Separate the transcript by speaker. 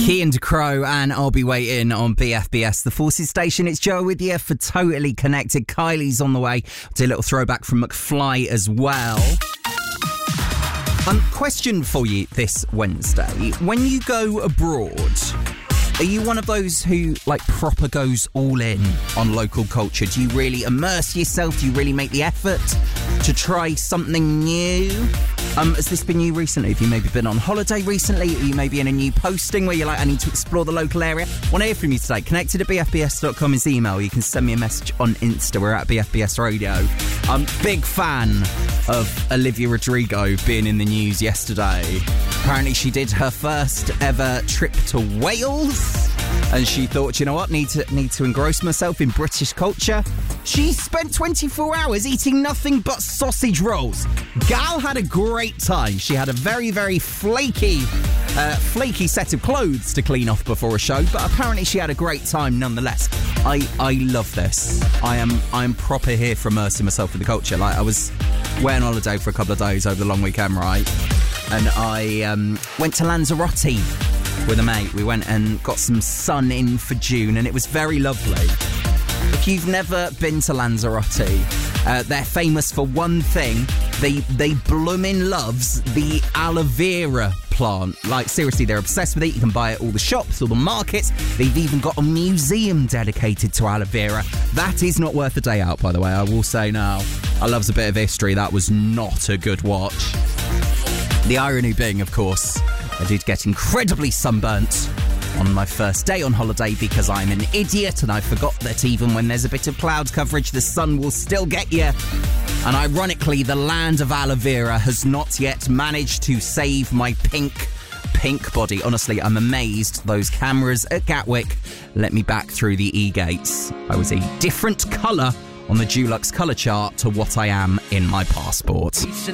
Speaker 1: Key and Crow, and I'll be waiting on BFBS, the Forces station. It's Joe with you for Totally Connected. Kylie's on the way. I'll do a little throwback from McFly as well. Question for you this Wednesday. When you go abroad, are you one of those who, proper goes all in on local culture? Do you really immerse yourself? Do you really make the effort to try something new? Has this been you recently? Have you maybe been on holiday recently? Are you maybe in a new posting where you're I need to explore the local area? I want to hear from you today. Connected at bfbs.com is the email. You can send me a message on Insta. We're at BFBS Radio. I'm big fan of Olivia Rodrigo being in the news yesterday. Apparently she did her first ever trip to Wales, and she thought, you know what, need to engross myself in British culture. She spent 24 hours eating nothing but sausage rolls. Gal had a great time. She had a very, very flaky set of clothes to clean off before a show, but apparently she had a great time nonetheless. I love this. I am proper here for immersing myself in the culture. I was away on holiday for a couple of days over the long weekend, right? And I went to Lanzarote with a mate. We went and got some sun in for June, and it was very lovely. If you've never been to Lanzarote, they're famous for one thing. They bloomin' loves the aloe vera plant. Seriously, they're obsessed with it. You can buy it at all the shops, all the markets. They've even got a museum dedicated to aloe vera. That is not worth a day out, by the way, I will say now. I loves a bit of history. That was not a good watch. The irony being, of course, I did get incredibly sunburnt on my first day on holiday because I'm an idiot and I forgot that even when there's a bit of cloud coverage, the sun will still get you. And ironically, the land of aloe vera has not yet managed to save my pink body. Honestly, I'm amazed those cameras at Gatwick let me back through the E-gates. I was a different colour on the Dulux colour chart to what I am in my passport.